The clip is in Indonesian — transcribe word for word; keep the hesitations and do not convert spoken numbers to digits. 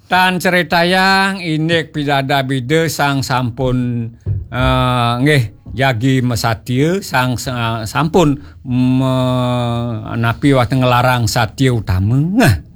Tan ceritayang inek pidada bide sang sampun uh, nggih jagi mesatya sang uh, sampun menapi waktu ngelarang satya utama.